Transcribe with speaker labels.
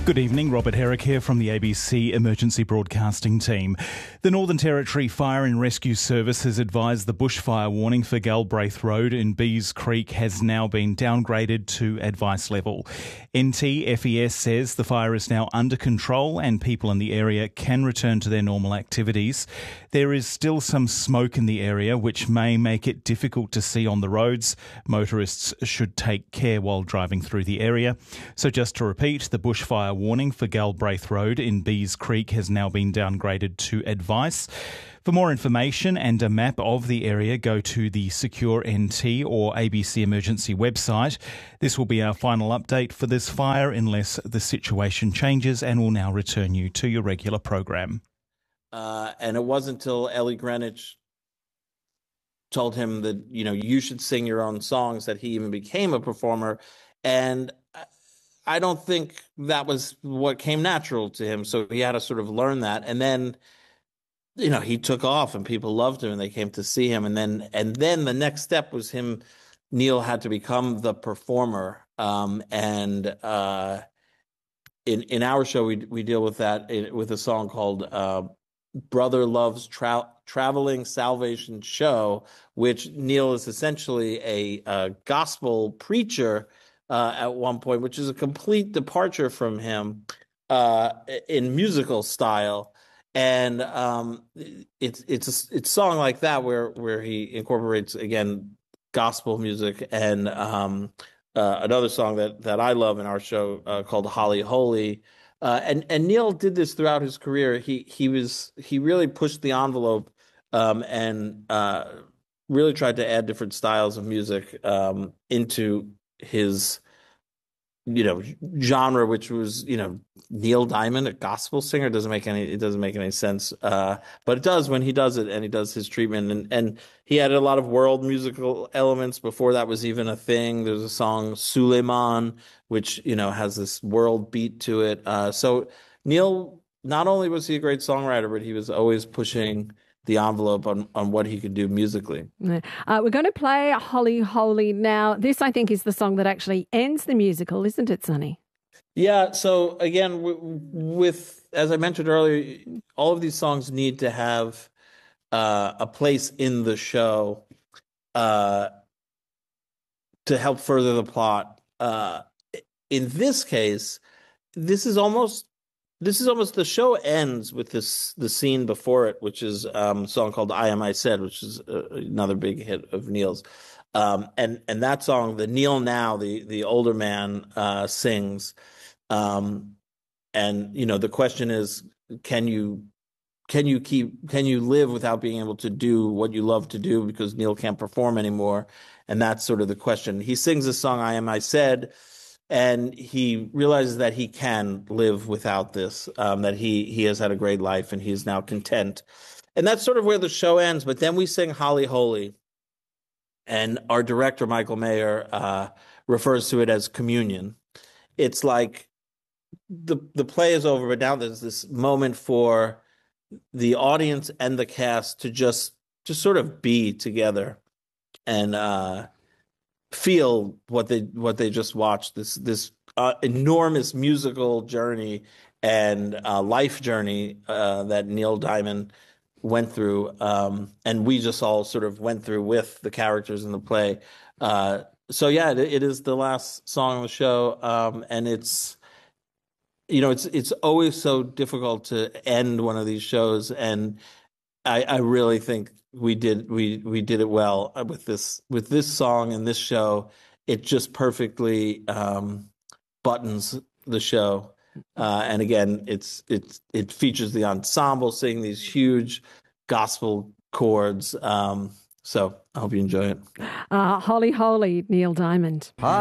Speaker 1: Good evening, Robert Herrick here from the ABC Emergency Broadcasting Team. The Northern Territory Fire and Rescue Service has advised the bushfire warning for Galbraith Road in Bees Creek has now been downgraded to advice level. NTFES says the fire is now under control and people in the area can return to their normal activities. There is still some smoke in the area which may make it difficult to see on the roads. Motorists should take care while driving through the area. So just to repeat, the bushfire warning for Galbraith Road in Bees Creek has now been downgraded to advice. For more information and a map of the area, go to the Secure NT or ABC Emergency website. This will be our final update for this fire unless the situation changes, and will now return you to your regular program.
Speaker 2: And it wasn't until Ellie Greenwich told him that, you should sing your own songs that he even became a performer. And I don't think that was what came natural to him. So he had to sort of learn that. And then, he took off and people loved him and they came to see him. And then the next step was Neil had to become the performer. In our show, we deal with that with a song called Brother Loves Traveling Salvation Show, which Neil is essentially a gospel preacher at one point, which is a complete departure from him in musical style. And it's a song like that where he incorporates, again, gospel music. And another song that I love in our show called Holly Holy. And Neil did this throughout his career. He really pushed the envelope and really tried to add different styles of music into his genre, which was Neil Diamond, a gospel singer. It doesn't make any sense, but it does when he does it and he does his treatment. And he added a lot of world musical elements before that was even a thing. There's a song Suleiman, which has this world beat to it. So Neil, not only was he a great songwriter, but he was always pushing the envelope on what he could do musically.
Speaker 3: We're going to play Holly Holy now. This, I think, is the song that actually ends the musical, isn't it, Sonny?
Speaker 2: Yeah. So again, with as I mentioned earlier, all of these songs need to have a place in the show to help further the plot. In this case, this is almost the show ends with the scene before it, which is a song called "I Am I Said," which is another big hit of Neil's. And that song, the Neil now, the older man sings. And the question is, can you live without being able to do what you love to do, because Neil can't perform anymore? And that's sort of the question. He sings this song, "I Am I Said," and he realizes that he can live without this, that he has had a great life and he is now content. And that's sort of where the show ends. But then we sing Holly Holy. And our director, Michael Mayer, refers to it as communion. It's like the play is over, but now there's this moment for the audience and the cast to just sort of be together and feel what they just watched, this enormous musical journey and life journey that Neil Diamond went through, and we just all sort of went through with the characters in the play. So yeah, it is the last song on the show, and it's always so difficult to end one of these shows, and I really think we did it well with this song and this show. It just perfectly buttons the show, and again, it features the ensemble singing these huge gospel chords. So I hope you enjoy it.
Speaker 3: Holly Holy, Neil Diamond.